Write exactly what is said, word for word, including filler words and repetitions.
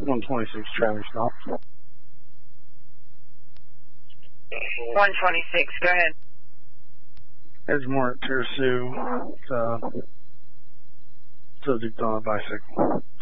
one twenty-six traffic stop. one twenty-six, go ahead. Edgemore at Tersu, uh, subject on a bicycle.